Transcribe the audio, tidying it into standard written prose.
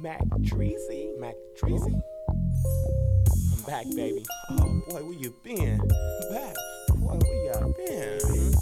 Mac Treasy. I'm back, baby. Oh boy, where you been? I'm back. Boy, where y'all been?